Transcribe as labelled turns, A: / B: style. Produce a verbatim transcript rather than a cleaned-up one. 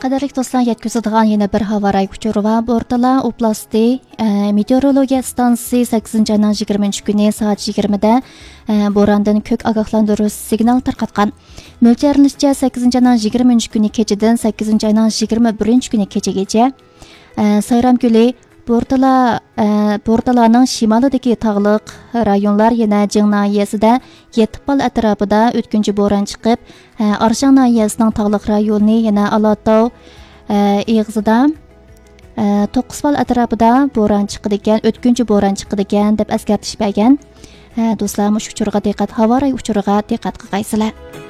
A: Qadarlik do'stlar, yetkazadigan yana bir havo ray uchuri va Bortala oblasti meteorologiya stansiyasi sakkizinchi oyning yigirmanchi kuni soat yigirmada bo'rondan ko'k ogohlantirish signal tarqatgan. Mo'ljallanishcha sakkizinchi oyning yigirmanchi kuni kechadan sakkizinchi oyning yigirma birinchi kuni kechagacha Sayram ko'li Bortala Bortalaning shimolidagi tog'liq rayonlar yana Jing nahiyasida yetti bal atrofida o'tkinchi bo'ron chiqib, Arshang nahiyasining tog'liq rayoni yana Alatov eg'izida to'qqiz bal atrofida bo'ron chiqadi ekan, o'tkinchi bo'ron chiqadi ekan deb eskartish bergan. Do'stlar, mush uchurga diqqat, havo ray uchuriga diqqat qilgaysizlar.